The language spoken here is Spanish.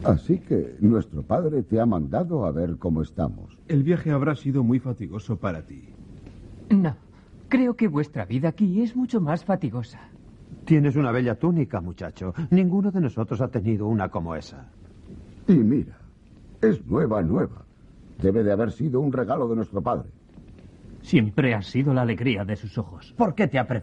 Así que nuestro padre te ha mandado a ver cómo estamos. El viaje habrá sido muy fatigoso para ti. No, creo que vuestra vida aquí es mucho más fatigosa. Tienes una bella túnica, muchacho. Ninguno de nosotros ha tenido una como esa. Y mira, es nueva. Debe de haber sido un regalo de nuestro padre. Siempre has sido la alegría de sus ojos. ¿Por qué te ha